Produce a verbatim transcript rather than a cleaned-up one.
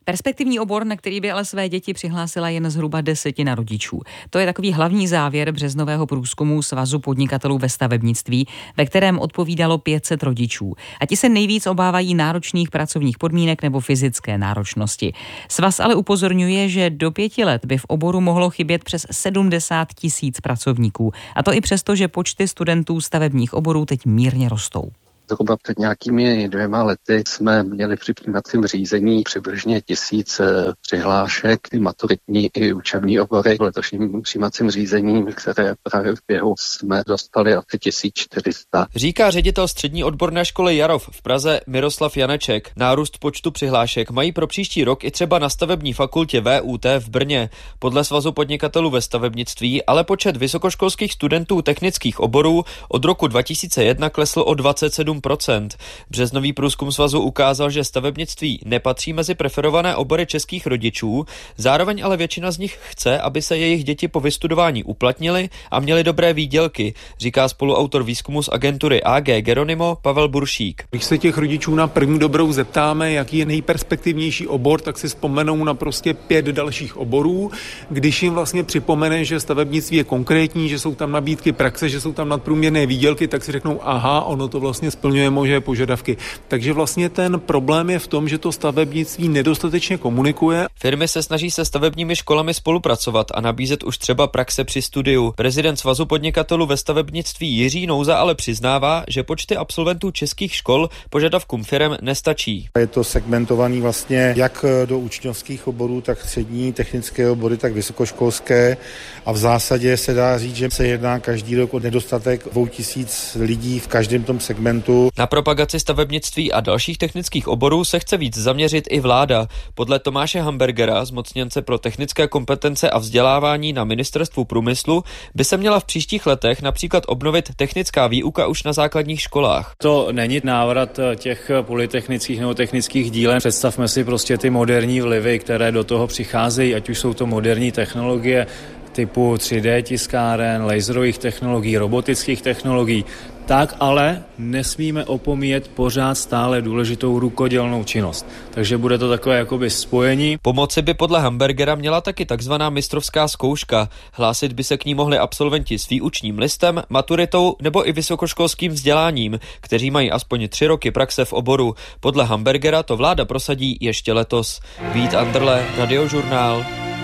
Perspektivní obor, na který by ale své děti přihlásila jen zhruba desetina rodičů. To je takový hlavní závěr březnového průzkumu Svazu podnikatelů ve stavebnictví, ve kterém odpovídalo pět set rodičů. A ti se nejvíc obávají náročných pracovních podmínek nebo fyzické náročnosti. Svaz ale upozorňuje, že do pěti let by v oboru mohlo chybět přes sedmdesát tisíc pracovníků. A to i přesto, že počty studentů stavebních oborů teď mírně rostou. Zhruba před nějakými dvěma lety jsme měli při přijímacím řízení přibližně tisíc přihlášek, i maturitní, i učební obory. V letošním přijímacím řízení, které právě v běhu, jsme dostali asi tisíc čtyři sta. Říká ředitel střední odborné školy Jarov v Praze Miroslav Janeček. Nárůst počtu přihlášek mají pro příští rok i třeba na stavební fakultě V U T v Brně. Podle Svazu podnikatelů ve stavebnictví ale počet vysokoškolských studentů technických oborů od roku dva tisíce jedna klesl o dvacet sedm procent. Březnový průzkum svazu ukázal, že stavebnictví nepatří mezi preferované obory českých rodičů, zároveň ale většina z nich chce, aby se jejich děti po vystudování uplatnily a měly dobré výdělky, říká spoluautor výzkumu z agentury A G Geronimo Pavel Buršík. Když se těch rodičů na první dobrou zeptáme, jaký je nejperspektivnější obor, tak si vzpomenou na prostě pět dalších oborů. Když jim vlastně připomene, že stavebnictví je konkrétní, že jsou tam nabídky praxe, že jsou tam nadprůměrné výdělky, tak si řeknou, aha, ono to vlastně splňuje moje požadavky. Takže vlastně ten problém je v tom, že to stavebnictví nedostatečně komunikuje. Firmy se snaží se stavebními školami spolupracovat a nabízet už třeba praxe při studiu. Prezident Svazu podnikatelů ve stavebnictví Jiří Nouza ale přiznává, že počty absolventů českých škol požadavkům firem nestačí. Je to segmentovaný vlastně jak do učňovských oborů, tak střední technické obory, tak vysokoškolské a v zásadě se dá říct, že se jedná každý rok o nedostatek dvou tisíc lidí v každém tom segmentu. Na propagaci stavebnictví a dalších technických oborů se chce víc zaměřit i vláda. Podle Tomáše Hambergera, zmocněnce pro technické kompetence a vzdělávání na Ministerstvu průmyslu, by se měla v příštích letech například obnovit technická výuka už na základních školách. To není návrat těch polytechnických nebo technických dílen. Představme si prostě ty moderní vlivy, které do toho přicházejí, ať už jsou to moderní technologie typu tři dé tiskáren, laserových technologií, robotických technologií. Tak ale nesmíme opomíjet pořád stále důležitou rukodělnou činnost. Takže bude to takové jakoby spojení. Pomoci by podle Hambergera měla taky takzvaná mistrovská zkouška. Hlásit by se k ní mohli absolventi s výučním listem, maturitou nebo i vysokoškolským vzděláním, kteří mají aspoň tři roky praxe v oboru. Podle Hambergera to vláda prosadí ještě letos. Vít Anderle, Radiožurnál.